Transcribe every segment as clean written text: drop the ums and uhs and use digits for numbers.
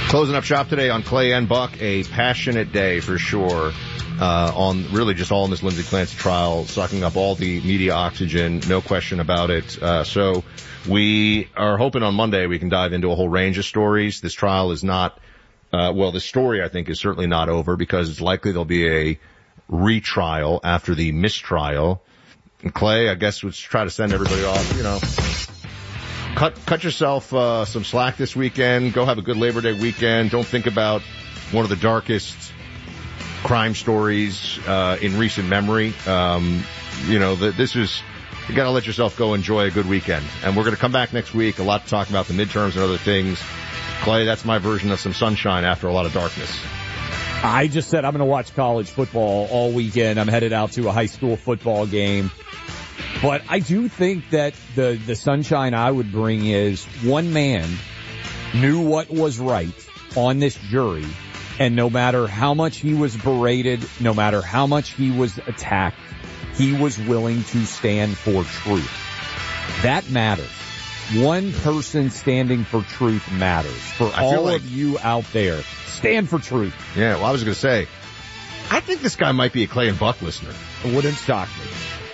Closing up shop today on Clay and Buck, a passionate day for sure, on really just all in this Lindsey Clancy trial, sucking up all the media oxygen, no question about it. So we are hoping on Monday we can dive into a whole range of stories. This trial is not, the story I think is certainly not over because it's likely there'll be a retrial after the mistrial. And Clay, I guess, would try to send everybody off, Cut yourself some slack this weekend. Go have a good Labor Day weekend. Don't think about one of the darkest crime stories in recent memory. This is, you got to let yourself go enjoy a good weekend. And we're going to come back next week. A lot to talk about, the midterms and other things. Clay, that's my version of some sunshine after a lot of darkness. I just said I'm going to watch college football all weekend. I'm headed out to a high school football game. But I do think that the sunshine I would bring is one man knew what was right on this jury, and no matter how much he was berated, no matter how much he was attacked, he was willing to stand for truth. That matters. One person standing for truth matters. For all of you out there, stand for truth. Yeah, well, I was going to say, I think this guy might be a Clay and Buck listener. It wouldn't shock me.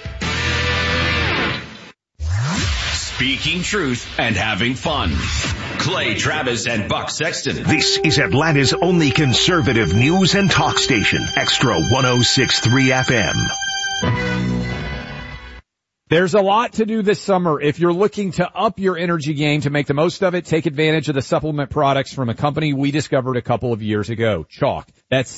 Speaking truth and having fun. Clay Travis and Buck Sexton. This is Atlanta's only conservative news and talk station. Extra 106.3 FM. There's a lot to do this summer. If you're looking to up your energy game to make the most of it, take advantage of the supplement products from a company we discovered a couple of years ago, Chalk. That's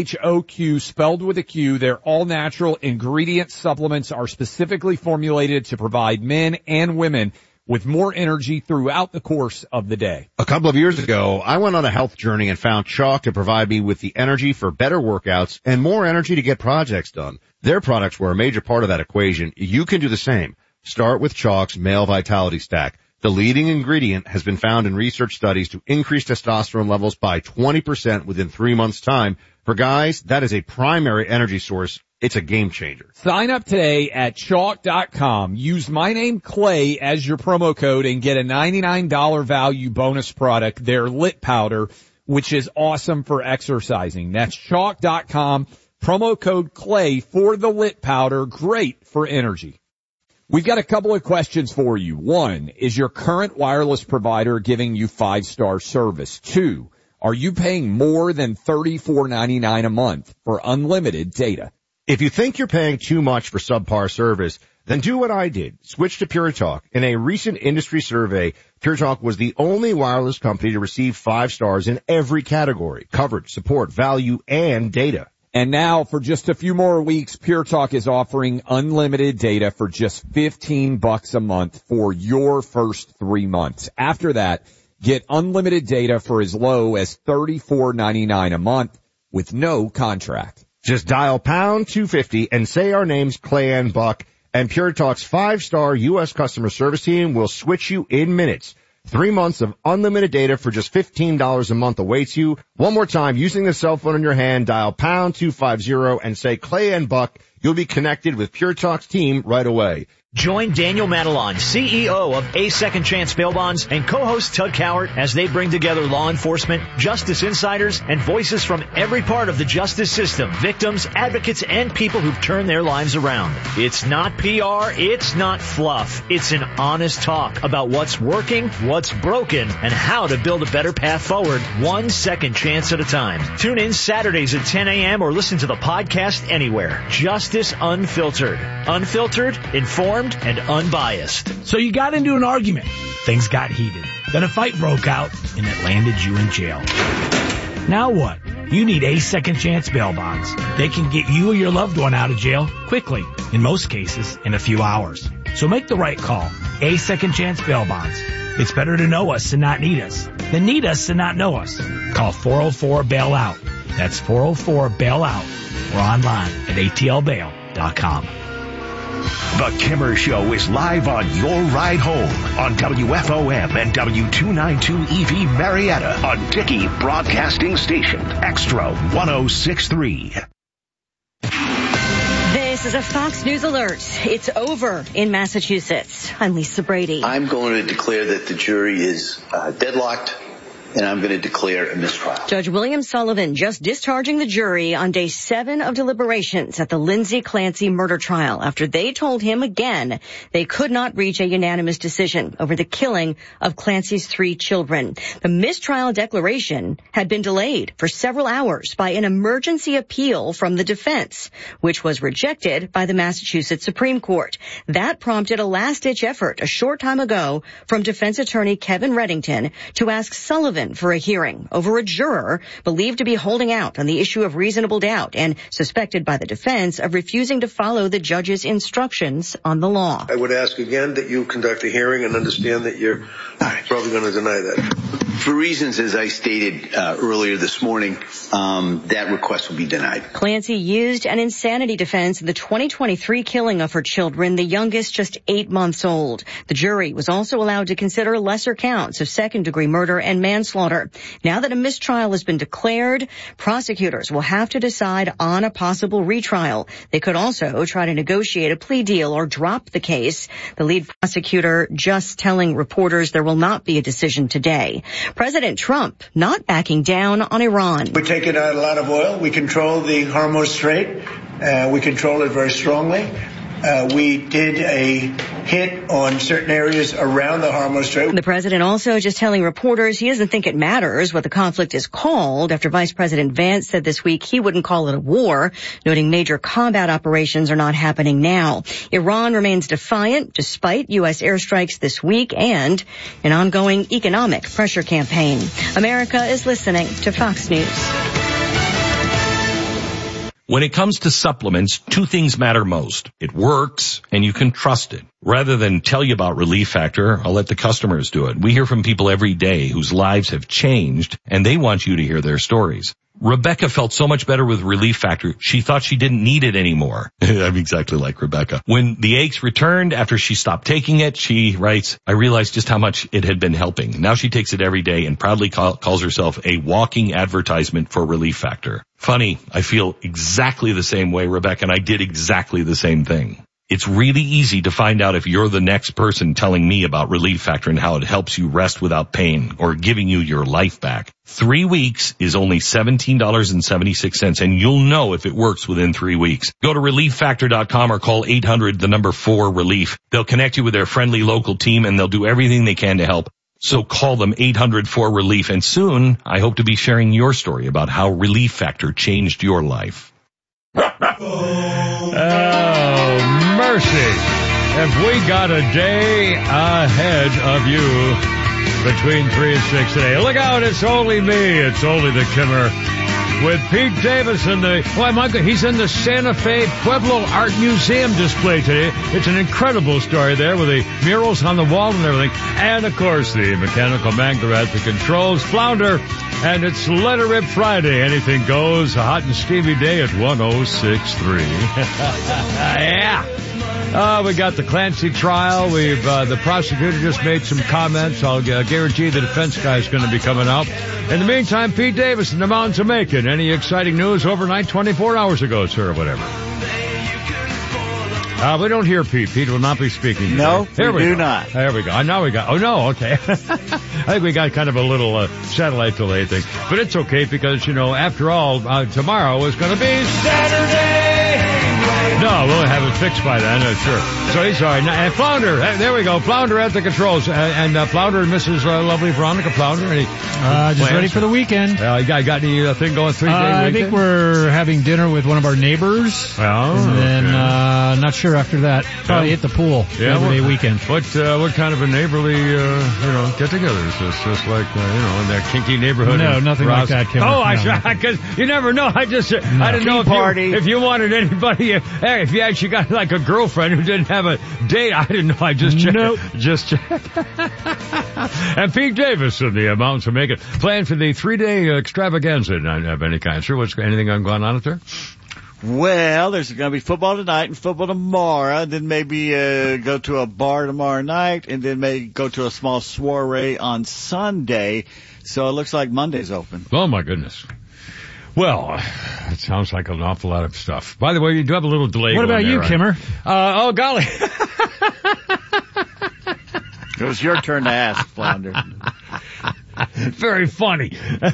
CHOQ spelled with a Q. Their all-natural ingredient supplements are specifically formulated to provide men and women with more energy throughout the course of the day. A couple of years ago, I went on a health journey and found Chalk to provide me with the energy for better workouts and more energy to get projects done. Their products were a major part of that equation. You can do the same. Start with Chalk's Male Vitality Stack. The leading ingredient has been found in research studies to increase testosterone levels by 20% within 3 months' time. For guys, that is a primary energy source. It's a game changer. Sign up today at chalk.com. Use my name Clay as your promo code and get a $99 value bonus product, their Lit Powder, which is awesome for exercising. That's chalk.com. Promo code Clay for the Lit Powder. Great for energy. We've got a couple of questions for you. One, is your current wireless provider giving you 5-star service? 2, are you paying more than $34.99 a month for unlimited data? If you think you're paying too much for subpar service, then do what I did. Switch to Pure Talk. In a recent industry survey, Pure Talk was the only wireless company to receive 5 stars in every category: coverage, support, value, and data. And now, for just a few more weeks, Pure Talk is offering unlimited data for just $15 a month for your first 3 months. After that, get unlimited data for as low as $34.99 a month with no contract. Just dial pound 250 and say our names Clay and Buck, and Pure Talk's 5-star U.S. customer service team will switch you in minutes. 3 months of unlimited data for just $15 a month awaits you. One more time, using the cell phone in your hand, dial pound 250 and say Clay and Buck. You'll be connected with Pure Talk's team right away. Join Daniel Madelon, CEO of A Second Chance Bail Bonds, and co-host Tug Cowart as they bring together law enforcement, justice insiders, and voices from every part of the justice system, victims, advocates, and people who've turned their lives around. It's not PR, it's not fluff. It's an honest talk about what's working, what's broken, and how to build a better path forward, one second chance at a time. Tune in Saturdays at 10 a.m. or listen to the podcast anywhere. Justice Unfiltered. Unfiltered, informed, and unbiased. So you got into an argument. Things got heated. Then a fight broke out, and it landed you in jail. Now what? You need A Second Chance Bail Bonds. They can get you or your loved one out of jail quickly, in most cases, in a few hours. So make the right call. A Second Chance Bail Bonds. It's better to know us and not need us than need us and not know us. Call 404-BAIL-OUT. That's 404-BAIL-OUT. Or online at atlbail.com. The Kimmer Show is live on your ride home on WFOM and W292 EV Marietta on Dickey Broadcasting Station, Extra 106.3. This is a Fox News alert. It's over in Massachusetts. I'm Lisa Brady. I'm going to declare that the jury is deadlocked and I'm going to declare a mistrial. Judge William Sullivan just discharging the jury on day 7 of deliberations at the Lindsay Clancy murder trial after they told him again they could not reach a unanimous decision over the killing of Clancy's 3 children. The mistrial declaration had been delayed for several hours by an emergency appeal from the defense, which was rejected by the Massachusetts Supreme Court. That prompted a last-ditch effort a short time ago from defense attorney Kevin Reddington to ask Sullivan for a hearing over a juror believed to be holding out on the issue of reasonable doubt and suspected by the defense of refusing to follow the judge's instructions on the law. I would ask again that you conduct a hearing and understand that you're probably going to deny that. For reasons, as I stated earlier this morning, that request will be denied. Clancy used an insanity defense in the 2023 killing of her children, the youngest just 8 months old. The jury was also allowed to consider lesser counts of second-degree murder and manslaughter. Now that a mistrial has been declared, prosecutors will have to decide on a possible retrial. They could also try to negotiate a plea deal or drop the case. The lead prosecutor just telling reporters there will not be a decision today. President Trump not backing down on Iran. We're taking out a lot of oil. We control the Hormuz Strait. We control it very strongly. We did a hit on certain areas around the Hormuz Strait. The president also just telling reporters he doesn't think it matters what the conflict is called after Vice President Vance said this week he wouldn't call it a war, noting major combat operations are not happening now. Iran remains defiant despite U.S. airstrikes this week and an ongoing economic pressure campaign. America is listening to Fox News. When it comes to supplements, 2 things matter most. It works, and you can trust it. Rather than tell you about Relief Factor, I'll let the customers do it. We hear from people every day whose lives have changed, and they want you to hear their stories. Rebecca felt so much better with Relief Factor, she thought she didn't need it anymore. I'm exactly like Rebecca. When the aches returned after she stopped taking it, she writes, I realized just how much it had been helping. Now she takes it every day and proudly calls herself a walking advertisement for Relief Factor. Funny, I feel exactly the same way, Rebecca, and I did exactly the same thing. It's really easy to find out if you're the next person telling me about Relief Factor and how it helps you rest without pain or giving you your life back. 3 weeks is only $17.76, and you'll know if it works within 3 weeks. Go to ReliefFactor.com or call 800-4-RELIEF. They'll connect you with their friendly local team, and they'll do everything they can to help. So call them 800-4-RELIEF, and soon I hope to be sharing your story about how Relief Factor changed your life. Oh, mercy. Have we got a day ahead of you between 3 and 6 today? Look out, it's only me. It's only the Kimmer with Pete Davis in the, he's in the Santa Fe Pueblo Art Museum display today. It's an incredible story there with the murals on the wall and everything. And of course, the mechanical mangler at the controls, Flounder. And it's Let It Rip Friday. Anything goes. A hot and steamy day at 106.3. Yeah. We got the Clancy trial. The prosecutor just made some comments. I'll guarantee the defense guy is going to be coming out. In the meantime, Pete Davis in the mountains of Macon. Any exciting news overnight, 24 hours ago, sir, or whatever? We don't hear Pete. Pete will not be speaking today. No, Here we do go. not. There we go. Now we got. Oh no, okay. I think we got kind of a little satellite delay thing, but it's okay because after all, tomorrow is going to be Saturday. No, we'll have it fixed by then, sure. So he's all right. And Flounder, there we go. Flounder at the controls, and Flounder and Mrs. Lovely Veronica Flounder. Just ready for the weekend. You got any thing going 3 day weekend? I think we're having dinner with one of our neighbors. Oh, and then not sure after that. Probably hit the pool every day weekend. What kind of a neighborly get together is this? Just like in that kinky neighborhood? No, nothing like that, Kim. Oh, because you never know. I didn't know if you wanted anybody. If you actually got like a girlfriend who didn't have a date, I didn't know. I just checked. Nope. Just checked. And Pete Davis of the Mountains of Macon playing for the 3-day extravaganza of any kind. Sure, what's anything going on out there? Well, there's going to be football tonight and football tomorrow, then maybe go to a bar tomorrow night, and then maybe go to a small soiree on Sunday. So it looks like Monday's open. Oh, my goodness. Well, it sounds like an awful lot of stuff. By the way, you do have a little delay. What about you, Kimmer? Oh, golly. It was your turn to ask, Flounder. Very funny.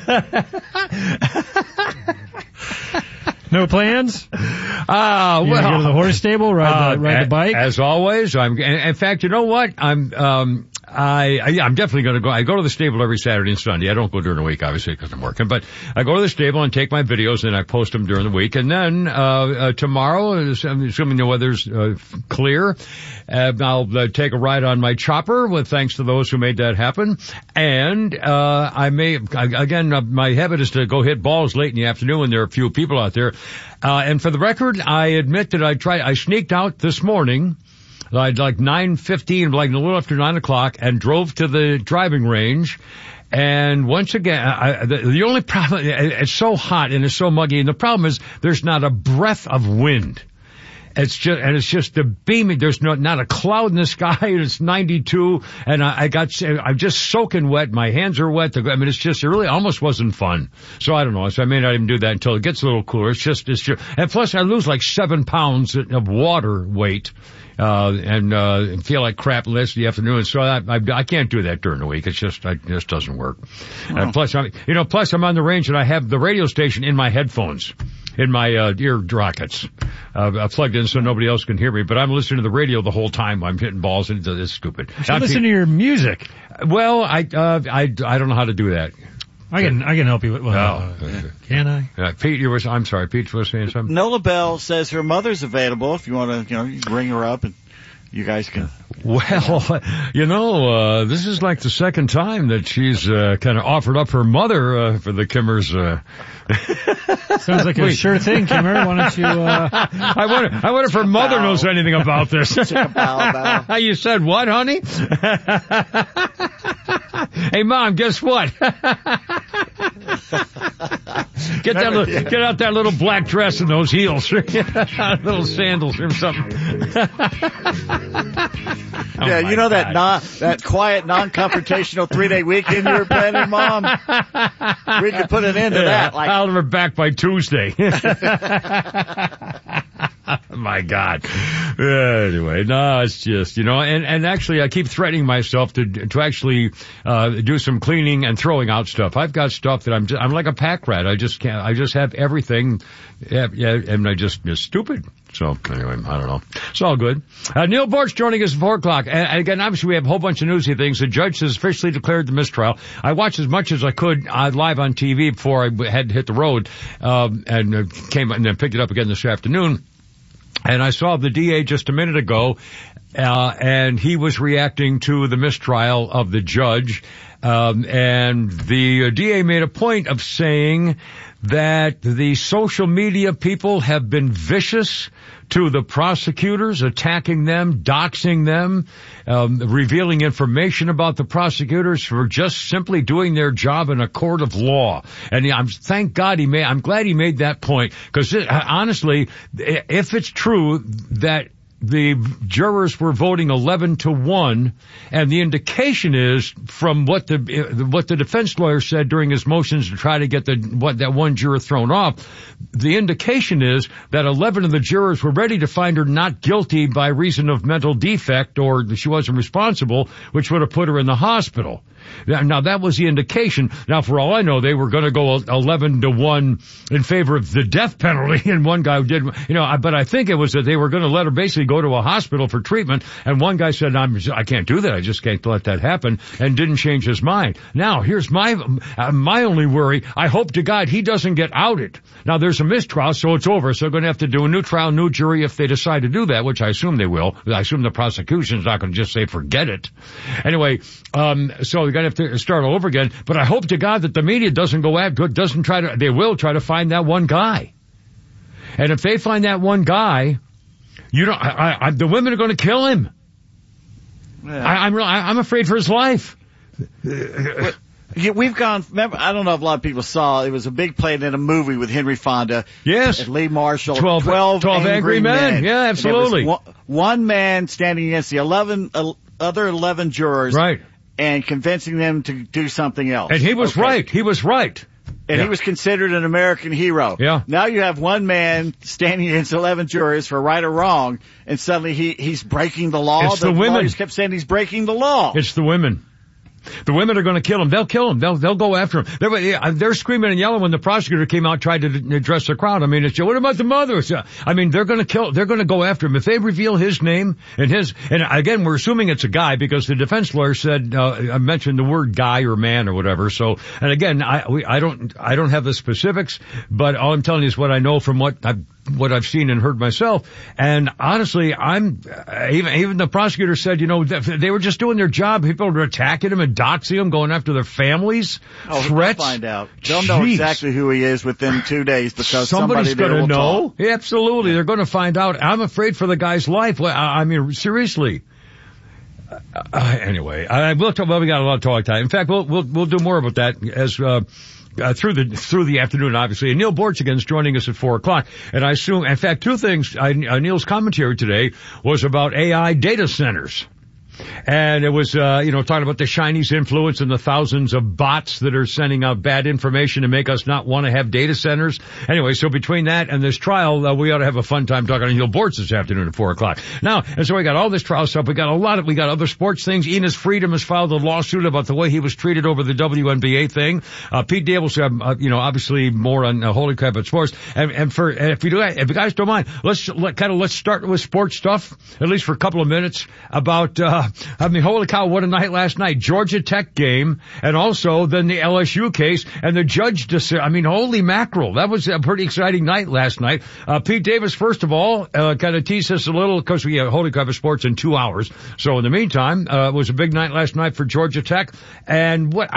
No plans? Well, you go to the horse stable, ride the bike. As always, in fact, you know what? I'm definitely going to go. I go to the stable every Saturday and Sunday. I don't go during the week, obviously, because I'm working. But I go to the stable and take my videos and I post them during the week. And then tomorrow, assuming the weather's clear, I'll take a ride on my chopper. With thanks to those who made that happen. And my habit is to go hit balls late in the afternoon when there are a few people out there. And for the record, I admit that I sneaked out this morning. Like 9:15, like a little after 9 o'clock, and drove to the driving range. And once again, the only problem, it's so hot and it's so muggy, and the problem is there's not a breath of wind. It's just the beaming. There's not a cloud in the sky, and it's 92, and I'm just soaking wet. My hands are wet. It really almost wasn't fun. So I don't know. So I may not even do that until it gets a little cooler. It's just, and plus I lose like 7 pounds of water weight. And feel like crap the rest of the afternoon. So I can't do that during the week. It just doesn't work. And plus I'm on the range and I have the radio station in my headphones, in my ear rockets, plugged in so nobody else can hear me. But I'm listening to the radio the whole time. I'm hitting balls and it's stupid. You should listen to your music. Well, I don't know how to do that. I can help you with, can I? Pete, I'm sorry, Pete was saying something. Nola Bell says her mother's available if you want to, you bring her up and you guys can. Well, this is like the second time that she's, kind of offered up her mother, for the Kimmers, Sounds like a sure thing, Kimmer. Why don't you, I wonder if her mother knows anything about this. You said what, honey? Hey, Mom, guess what? Get out that little black dress and those heels. Little sandals or something. Yeah, that quiet, non-confrontational 3-day weekend you were planning, Mom? We could put an end to that. I'll have her back by Tuesday. My God. Anyway, no, it's just, and actually I keep threatening myself to actually, do some cleaning and throwing out stuff. I've got stuff that I'm like a pack rat. I just have everything. Yeah, and it's stupid. So anyway, I don't know. It's all good. Neil Borch joining us at 4 o'clock. And again, obviously we have a whole bunch of newsy things. The judge has officially declared the mistrial. I watched as much as I could live on TV before I had to hit the road, and came and then picked it up again this afternoon. And I saw the DA just a minute ago, and he was reacting to the mistrial of the judge. And the DA made a point of saying that the social media people have been vicious to the prosecutors, attacking them, doxing them, revealing information about the prosecutors for just simply doing their job in a court of law. And I'm glad he made that point, because honestly, if it's true that the jurors were voting 11-1, and the indication is from what the defense lawyer said during his motions to try to get that one juror thrown off. The indication is that 11 of the jurors were ready to find her not guilty by reason of mental defect or that she wasn't responsible, which would have put her in the hospital. Now that was the indication. Now for all I know, they were going to go 11-1 in favor of the death penalty, and one guy did, but I think it was that they were going to let her basically go to a hospital for treatment, and one guy said, I can't do that, I just can't let that happen, and didn't change his mind. Now here's my only worry. I hope to God he doesn't get outed. Now there's a mistrial, so it's over, so they're going to have to do a new trial, new jury if they decide to do that, which I assume they will. I assume the prosecution's not going to just say forget it. Anyway, so they're going to have to start all over again, but I hope to God that the media doesn't they will try to find that one guy. And if they find that one guy, the women are going to kill him. Yeah. I'm afraid for his life. We've gone, remember, I don't know if a lot of people saw, it was a big play in a movie with Henry Fonda. Yes. And Lee Marshall. 12 Angry Men. Yeah, absolutely. One man standing against the other 11 jurors. Right. And convincing them to do something else. And he was right. He was right. And he was considered an American hero. Yeah. Now you have one man standing against 11 jurors for right or wrong, and suddenly he's breaking the law. It's the women. Lawyers kept saying he's breaking the law. It's the women. The women are going to kill him. They'll kill him. They'll go after him. They're screaming and yelling when the prosecutor came out, tried to address the crowd. I mean, what about the mother? I mean, they're going to go after him. If they reveal his name and again, we're assuming it's a guy because the defense lawyer said, I mentioned the word guy or man or whatever. So, and again, I don't have the specifics, but all I'm telling you is what I know from what I've seen and heard myself. And honestly, even the prosecutor said, they were just doing their job. People were attacking him and doxing him, going after their families. Oh, threats. They'll find out. They'll know exactly who he is within 2 days because somebody's going to know. Talk. Yeah, absolutely. They're going to find out. I'm afraid for the guy's life. I mean, seriously. Anyway, we got a lot of talk time. In fact, we'll do more about that as, through the afternoon, obviously. And Neil Bortz is joining us at 4:00. And I assume, in fact, two things. Neil's commentary today was about AI data centers. And it was, talking about the Chinese influence and the thousands of bots that are sending out bad information to make us not want to have data centers. Anyway, so between that and this trial, we ought to have a fun time talking to Neil Bortz this afternoon at 4:00. Now, and so we got all this trial stuff. We got other sports things. Enos Freedom has filed a lawsuit about the way he was treated over the WNBA thing. Pete Davis, obviously more on Holy Crap at Sports. If you guys don't mind, let's start with sports stuff, at least for a couple of minutes about, holy cow, what a night last night. Georgia Tech game, and also then the LSU case, and the judge holy mackerel. That was a pretty exciting night last night. Pete Davis, first of all, kind of teased us a little, because we have Holy Crap Sports in 2 hours. So in the meantime, it was a big night last night for Georgia Tech, and what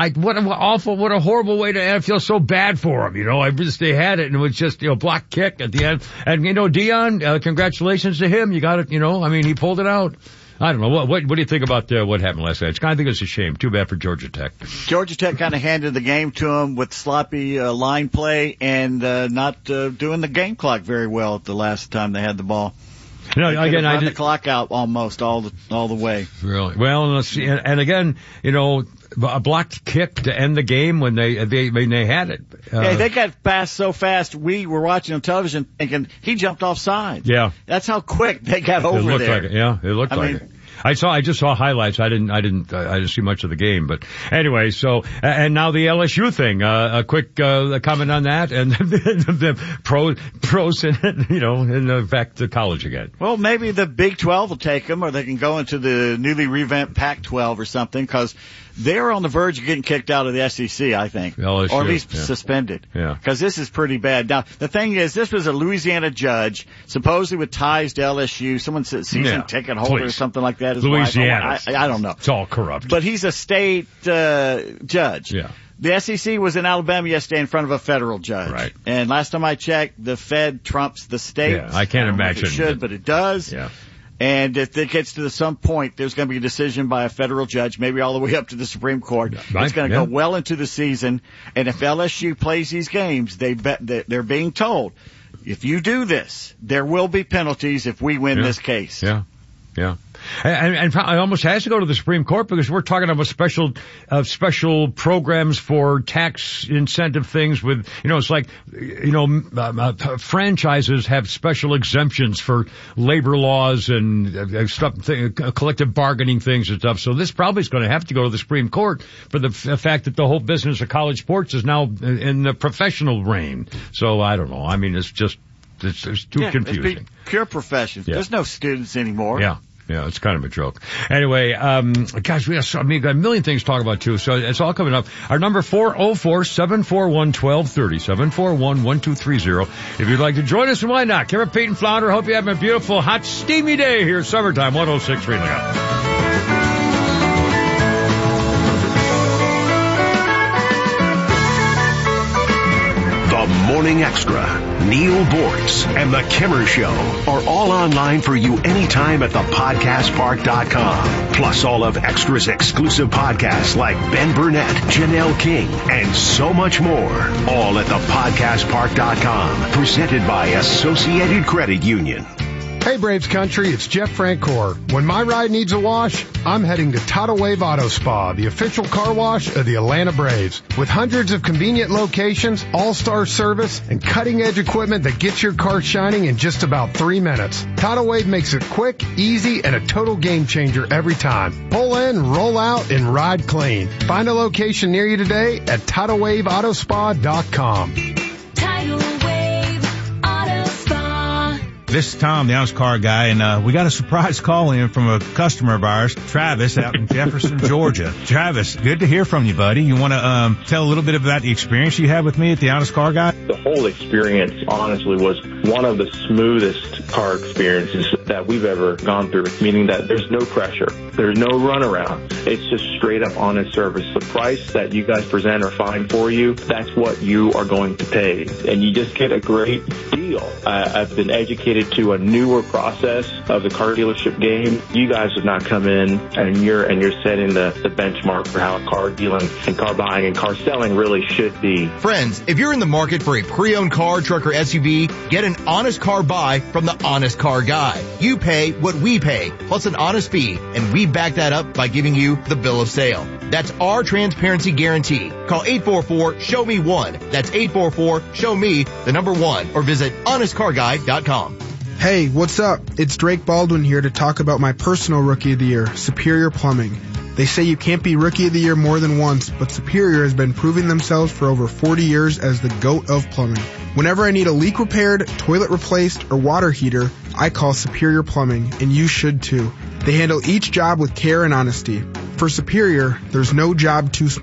a horrible way to end. I feel so bad for them, they had it, and it was just, block kick at the end. And, Deion, congratulations to him. You got it, he pulled it out. I don't know. What do you think about what happened last night? I think it's a shame. Too bad for Georgia Tech. Georgia Tech kind of handed the game to him with sloppy line play and not doing the game clock very well at the last time they had the ball. Again, I did the clock out almost all the way. Really? Well, let's see. And again, a blocked kick to end the game when they had it. They got past so fast. We were watching on television thinking he jumped offside. Yeah, that's how quick they got over there. It looked like it. Yeah, it looked like it. I just saw highlights. I didn't see much of the game, but anyway, so, and now the LSU thing, a quick, comment on that and the pros in it, and back to college again. Well, maybe the Big 12 will take them, or they can go into the newly revamped Pac-12 or something, cause they're on the verge of getting kicked out of the SEC, I think. LSU, or at least suspended. Yeah. Because this is pretty bad. Now, the thing is, this was a Louisiana judge, supposedly with ties to LSU. Someone said season ticket holder or something like that. Louisiana. I don't know. It's all corrupt. But he's a state judge. Yeah. The SEC was in Alabama yesterday in front of a federal judge. Right. And last time I checked, the Fed trumps the state. Yeah, I can't imagine. It should, but it does. Yeah. And if it gets to some point, there's going to be a decision by a federal judge, maybe all the way up to the Supreme Court. Right. It's going to go well into the season. And if LSU plays these games, they're being told, if you do this, there will be penalties if we win this case. Yeah. Yeah. And it almost has to go to the Supreme Court because we're talking about special programs for tax incentive things with, it's like, franchises have special exemptions for labor laws and stuff, collective bargaining things and stuff. So this probably is going to have to go to the Supreme Court for the fact that the whole business of college sports is now in the professional reign. So I don't know. I mean, it's too confusing. It's pure profession. Yeah. There's no students anymore. Yeah. Yeah, it's kind of a joke. Anyway, gosh, we got a million things to talk about too, so it's all coming up. Our number 404-741-1230, 741-1230. If you'd like to join us, why not? Kara, Pete, and Flounder, hope you're having a beautiful, hot, steamy day here, summertime, 106.3. Look out. Morning Extra, Neil Bortz, and The Kimmer Show are all online for you anytime at thepodcastpark.com. Plus all of Extra's exclusive podcasts like Ben Burnett, Janelle King, and so much more. All at thepodcastpark.com. Presented by Associated Credit Union. Hey Braves Country, it's Jeff Francoeur. When my ride needs a wash, I'm heading to Tidal Wave Auto Spa, the official car wash of the Atlanta Braves. With hundreds of convenient locations, all-star service, and cutting-edge equipment that gets your car shining in just about 3 minutes. Tidal Wave makes it quick, easy, and a total game changer every time. Pull in, roll out, and ride clean. Find a location near you today at TidalWaveAutoSpa.com. Tidal Wave Auto Spa. This is Tom, the Honest Car Guy, and we got a surprise call in from a customer of ours, Travis, out in Jefferson, Georgia. Travis, good to hear from you, buddy. You want to tell a little bit about the experience you had with me at the Honest Car Guy? The whole experience, honestly, was one of the smoothest car experiences that we've ever gone through, meaning that there's no pressure. There's no runaround. It's just straight up honest service. The price that you guys present or find for you, that's what you are going to pay. And you just get a great deal. I've been educated to a newer process of the car dealership game. You guys have not come in and you're setting the benchmark for how car dealing and car buying and car selling really should be. Friends, if you're in the market for a pre-owned car, truck, or SUV, get an honest car buy from the Honest Car Guy. You pay what we pay, plus an honest fee, and we back that up by giving you the bill of sale. That's our transparency guarantee. Call 844-SHOW-ME-1. That's 844-SHOW-ME, the number 1, or visit honestcarguy.com. Hey, what's up? It's Drake Baldwin here to talk about my personal Rookie of the Year, Superior Plumbing. They say you can't be Rookie of the Year more than once, but Superior has been proving themselves for over 40 years as the GOAT of plumbing. Whenever I need a leak repaired, toilet replaced, or water heater, I call Superior Plumbing, and you should too. They handle each job with care and honesty. For Superior, there's no job too small.